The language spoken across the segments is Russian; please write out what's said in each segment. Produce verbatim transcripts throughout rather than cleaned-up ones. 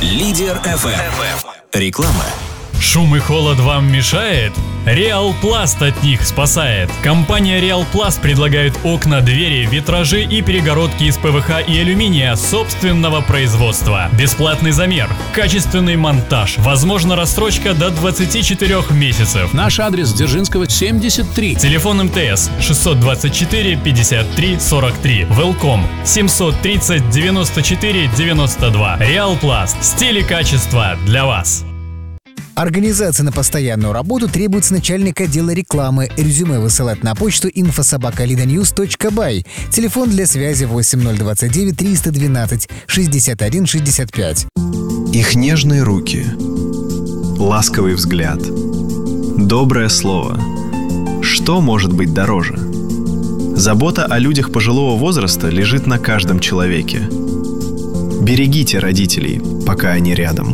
Лидер эф эм. Реклама. Шум и холод вам мешает? Реал Пласт от них спасает. Компания Реал Пласт предлагает окна, двери, витражи и перегородки из пэ вэ ха и алюминия собственного производства. Бесплатный замер, качественный монтаж, возможно рассрочка до двадцати четырёх месяцев. Наш адрес: Дзержинского, семьдесят три. Телефон эм тэ эс шестьсот двадцать четыре пятьдесят три сорок три. Велком семьсот тридцать девяносто четыре девяносто два. Реал Пласт. Стиль и качество для вас. Организация на постоянную работу требует с начальника отдела рекламы. Резюме высылать на почту инфо собака лиданьюз точка бай. Телефон для связи восемь ноль двадцать девять триста двенадцать шестьдесят один шестьдесят пять. Их нежные руки, ласковый взгляд, доброе слово. Что может быть дороже? Забота о людях пожилого возраста лежит на каждом человеке. Берегите родителей, пока они рядом.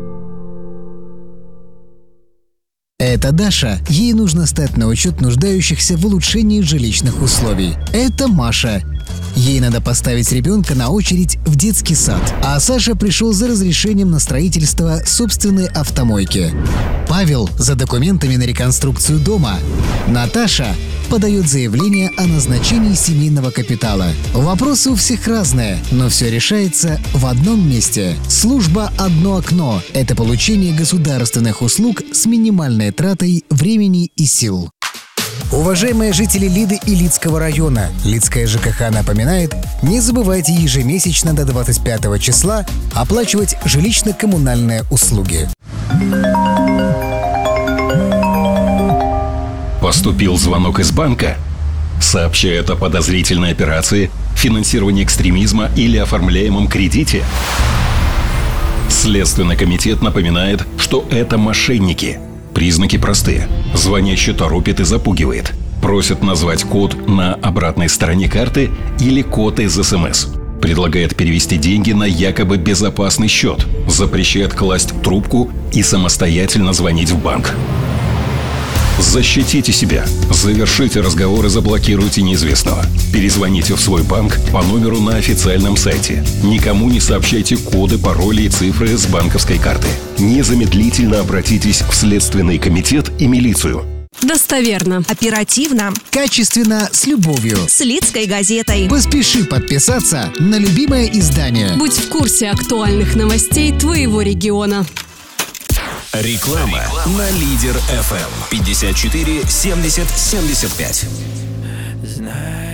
Это Даша. Ей нужно стать на учет нуждающихся в улучшении жилищных условий. Это Маша. Ей надо поставить ребенка на очередь в детский сад. А Саша пришел за разрешением на строительство собственной автомойки. Павел за документами на реконструкцию дома. Наташа подает заявление о назначении семейного капитала. Вопросы у всех разные, но все решается в одном месте. Служба «Одно окно» — это получение государственных услуг с минимальной тратой времени и сил. Уважаемые жители Лиды и Лидского района, Лидская жэ ка ха напоминает, не забывайте ежемесячно до двадцать пятого числа оплачивать жилищно-коммунальные услуги. Поступил звонок из банка. Сообщает о подозрительной операции, финансировании экстремизма или оформляемом кредите. Следственный комитет напоминает, что это мошенники. Признаки простые. Звонящий торопит и запугивает. Просит назвать код на обратной стороне карты или код из эс эм эс. Предлагает перевести деньги на якобы безопасный счет. Запрещает класть трубку и самостоятельно звонить в банк. Защитите себя. Завершите разговор и заблокируйте неизвестного. Перезвоните в свой банк по номеру на официальном сайте. Никому не сообщайте коды, пароли и цифры с банковской карты. Незамедлительно обратитесь в Следственный комитет и милицию. Достоверно, оперативно, качественно, с любовью. С Лидской газетой. Поспеши подписаться на любимое издание. Будь в курсе актуальных новостей твоего региона. Реклама на Лидер эф эм. пятьдесят четыре семьдесят семьдесят пять.